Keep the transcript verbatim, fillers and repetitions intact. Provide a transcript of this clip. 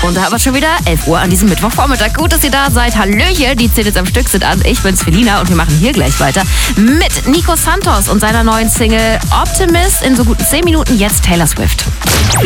Und da haben wir schon wieder elf Uhr an diesem Mittwochvormittag. Gut, dass ihr da seid. Hallöchen, die zehn jetzt am Stück sind an. Ich bin's, Felina, und wir machen hier gleich weiter mit Nico Santos und seiner neuen Single Optimist. In so guten zehn Minuten jetzt Taylor Swift.